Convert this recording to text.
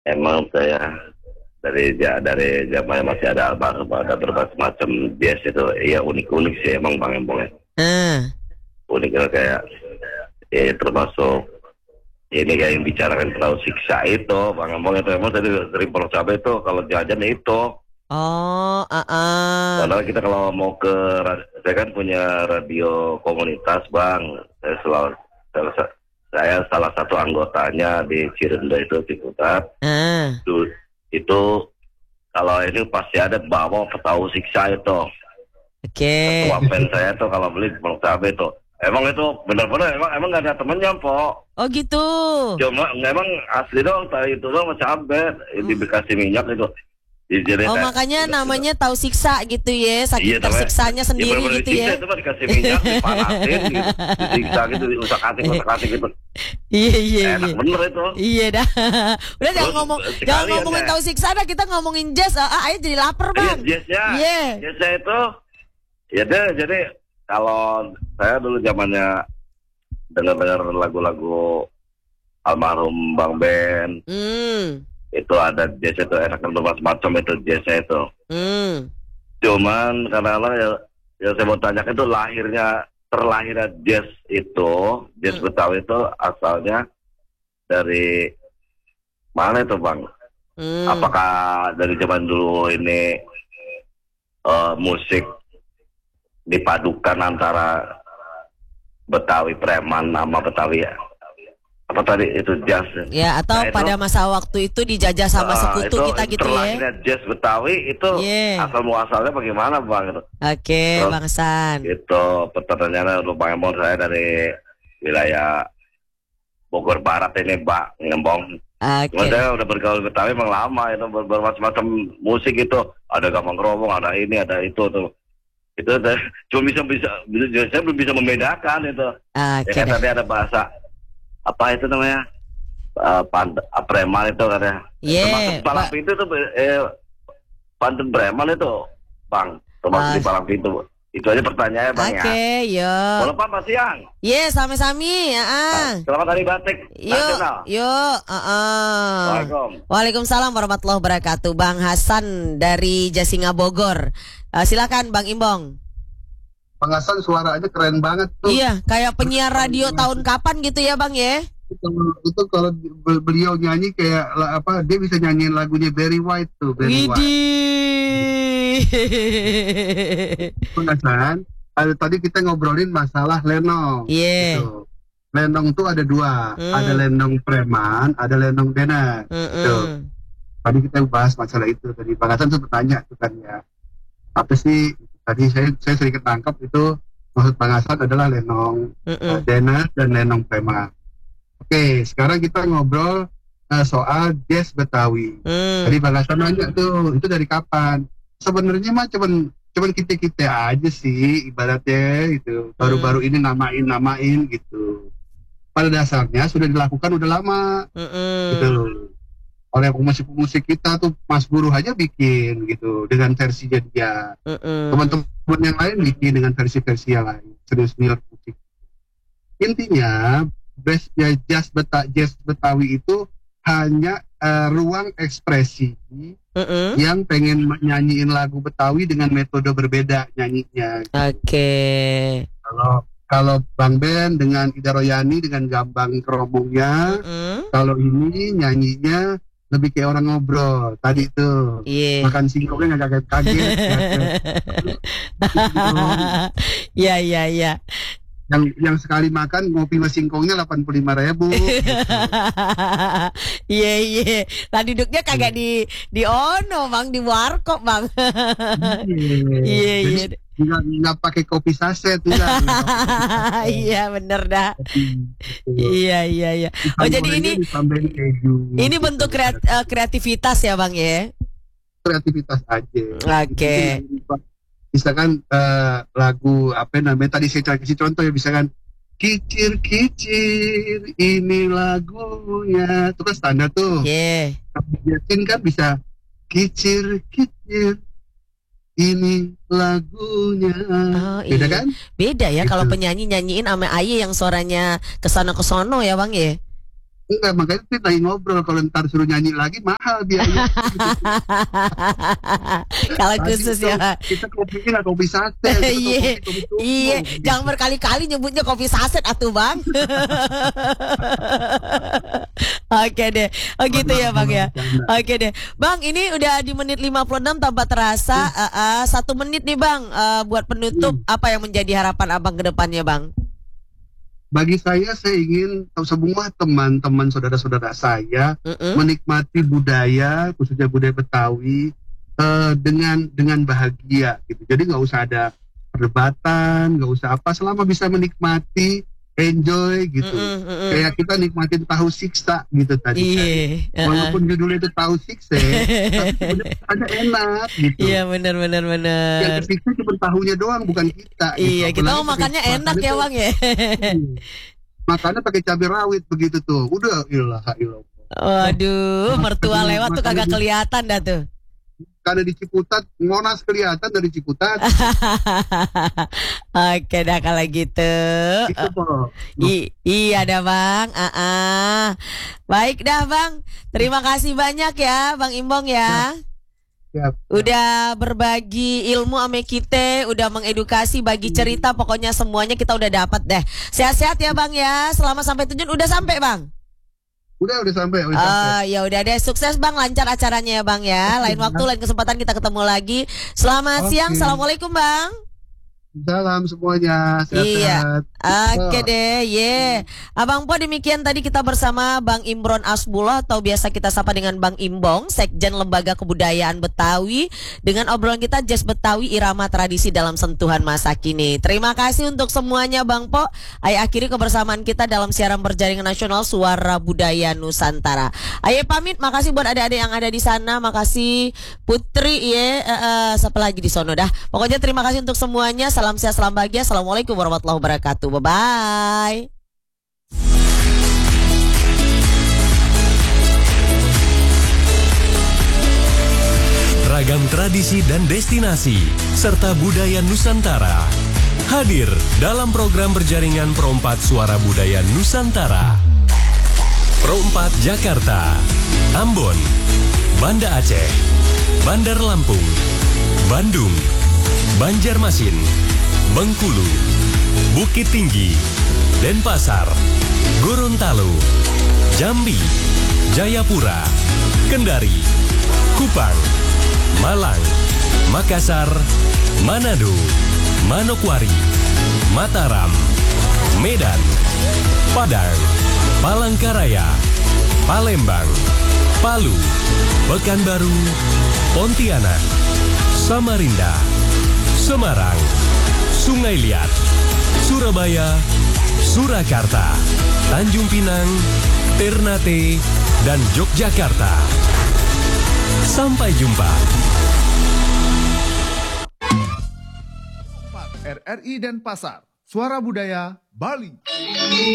Emang saya dari zaman masih ada almarhum ada berbagai macam jazz itu, iya unik-unik sih emang Bang Embong ya. Ah, Uniknya kayak termasuk ini kayak yang bicarakan terlalu siksa itu Bang Embong itu emang dari Pulau Cabai itu kalau jajan itu. oh, ah. Karena kita kalau mau ke saya kan punya radio komunitas Bang. Salah, saya salah satu anggotanya di Cirende itu Ciputat. Ah, Itu kalau ini pasti ada bawa petahu siksa itu. oke. Ketua fans saya tuh kalau beli Bang Cabe tuh. Emang itu benar-benar emang nggak ada temennya po. Oh gitu. Cuma emang asli dong tadi itu dong cabe dikasih minyak itu. Oh makanya namanya tahu siksa gitu ya, saking Iya, tersiksanya sendiri bener-bener gitu disiksa ya. itu mah dikasih minyak, dipanasin gitu, disiksa gitu, diusak-atik gitu. Iya iya iya. Enak bener itu. Iya dah. Udah jangan Sekalian ngomongin ya. tahu siksa dah, kita ngomongin jazz. Ayo jadi lapar, Iya, Bang. jazznya, Iya. jazznya itu, ya deh, jadi kalau saya dulu zamannya dengar-dengar lagu-lagu almarhum Bang Ben, Hmm. itu ada jazz itu enak macam itu jazznya itu. Hmm. Cuman karena ya saya mau tanya itu terlahirnya jazz itu, jazz Betawi itu asalnya dari mana itu Bang? Hmm. Apakah dari zaman dulu ini musik dipadukan antara Betawi preman sama Betawi ya? Apa tadi itu jazz? Ya atau Nah, itu, pada masa waktu itu dijajah sama sekutu itu kita gitu ya. terlahirnya jazz Betawi itu Iya. asal muasalnya bagaimana Bang? Gitu. Oke, Terus, Bang San. itu pertanyaannya untuk Bang Embong, saya dari wilayah Bogor Barat ini Pak Ngembong. Cuma Oke. saya udah bergaul Betawi emang lama itu bermacam-macam musik itu, ada gambang keromong, ada ini, ada itu tuh. Itu cuma saya belum bisa membedakan itu. Ya Oke kan dah. tadi ada bahasa apa itu namanya? Preman itu katanya. Termasuk Iya, palang pintu itu pantun preman itu, Bang. Termasuk di palang pintu. Itu aja pertanyaannya Bang ya. Oke, yo. Boleh Pak Pak siang. Iya, sami-sami. Selamat Hari Batik Nasional. Yuk. Waalaikumsalam. Waalaikumsalam warahmatullahi wabarakatuh. Bang Hasan dari Jasinga Bogor. Silakan Bang Imbong. Bang Hasan suaranya keren banget tuh. Iya, kayak penyiar radio tahun kapan gitu ya Bang ya? Itu kalau beliau nyanyi kayak apa, dia bisa nyanyiin lagunya Barry White tuh, Barry White. Bang Hasan, tadi kita ngobrolin masalah lenong. Iya. Gitu. Lenong tuh ada dua, ada lenong preman, ada lenong dener. Gitu. Tadi kita bahas masalah itu. Tadi Bang Hasan tuh bertanya tuh kan ya, apa sih? Tadi saya sedikit tangkap itu maksud Bang Hasan adalah lenong dener dan lenong preman. Oke, sekarang kita ngobrol soal jazz Betawi. Tadi Bang Hasan nanya tuh, itu dari kapan? Sebenarnya mah cuman kita aja sih ibaratnya gitu. Baru-baru ini namain gitu. Pada dasarnya sudah dilakukan udah lama gitu. Oleh pemusik kita tuh, Mas Guru aja bikin gitu dengan versinya dia. Teman-teman yang lain bikin dengan versi-versi yang lain. Serius musik. Intinya jazz Betawi itu hanya ruang ekspresi yang pengen nyanyiin lagu Betawi dengan metode berbeda nyanyinya. Oke. Kalau Bang Ben dengan Ida Royani dengan gambang keromongnya, kalau ini nyanyinya lebih kayak orang ngobrol tadi tuh. Makan singkongnya nggak kaget-kaget. Iya. Yang sekali makan ngopi sama singkongnya 85.000. Iya. Lah duduknya kagak di ono Bang, di warkop Bang. Iya. Nggak pakai kopi saset enggak. Iya bener dah. Iya. Oh jadi ini bentuk kreativitas ya Bang ya? Kreativitas aja. Oke. Misalkan lagu apa namanya tadi saya kasih contoh ya, misalkan kicir ini lagunya itu kan standar tuh. Yasin kan bisa kicir ini lagunya. Beda kan? Beda ya gitu. Kalau penyanyi nyanyiin sama Aye yang suaranya kesana kesono ya Bang ya. Enggak, makanya kita lagi ngobrol, kalau ntar suruh nyanyi lagi mahal biaya. Kalau khusus ya Bang. Kita kopinya nggak kopi sate. Iya, iya, jangan berkali-kali nyebutnya kopi saset atuh Bang. Oke deh, oh gitu ya Bang ya. Oke deh, Bang, ini udah di menit 56 tanpa terasa. 1 menit nih Bang, buat penutup, apa yang menjadi harapan Abang ke depannya Bang? Bagi saya ingin semua teman-teman saudara-saudara saya menikmati budaya, khususnya budaya Betawi, dengan bahagia gitu. Jadi nggak usah ada perdebatan, nggak usah apa, selama bisa menikmati, enjoy gitu. Kayak kita nikmatin tahu siksa gitu tadi. Walaupun judulnya itu tahu siksa, tapi sebenarnya ada enak gitu. Iya, benar. Yang kesiksa cuma tahunya doang, bukan kita. Iya, gitu. kita mau makannya enak ya Bang ya. Makannya pakai cabai rawit begitu tuh. Udah ilah. Waduh, mertua lewat tuh kagak kelihatan dah tuh. Karena di Ciputat, Monas kelihatan dari Ciputat. Oke dah kalau gitu. Iya dah Bang. Baik dah Bang. Terima kasih banyak ya Bang Imbong ya. Siap. Udah berbagi ilmu ame kita, udah mengedukasi, bagi cerita, pokoknya semuanya kita udah dapat deh. Sehat-sehat ya Bang ya. Selamat sampai tujuan. Udah sampai Bang? Udah sampai. Ya udah deh, sukses Bang, lancar acaranya ya Bang ya. Lain waktu, lain kesempatan kita ketemu lagi. Selamat siang, assalamualaikum Bang. Salam semuanya, sehat-sehat. Oke deh, Abang Po, demikian tadi kita bersama Bang Imron Asbullah atau biasa kita sapa dengan Bang Imbong, Sekjen Lembaga Kebudayaan Betawi, dengan obrolan kita Jazz Betawi Irama Tradisi dalam Sentuhan Masa Kini. Terima kasih untuk semuanya Bang Po. Ayo akhiri kebersamaan kita dalam siaran berjaringan nasional Suara Budaya Nusantara. Ayo pamit, makasih buat adik-adik yang ada di sana, makasih Putri siapa lagi di sono dah. Pokoknya terima kasih untuk semuanya. Salam sehat, salam bahagia. Assalamualaikum warahmatullahi wabarakatuh. Bye-bye. Ragam tradisi dan destinasi serta budaya Nusantara hadir dalam program berjaringan Pro 4 Suara Budaya Nusantara. Pro 4 Jakarta, Ambon, Banda Aceh, Bandar Lampung, Bandung, Banjarmasin, Bengkulu, Bukit Tinggi, Denpasar, Gorontalo, Jambi, Jayapura, Kendari, Kupang, Malang, Makassar, Manado, Manokwari, Mataram, Medan, Padang, Palangkaraya, Palembang, Palu, Pekanbaru, Pontianak, Samarinda, Semarang, Sungai Liat, Surabaya, Surakarta, Tanjung Pinang, Ternate, dan Yogyakarta. Sampai jumpa. RRI Denpasar, Suara Budaya Bali.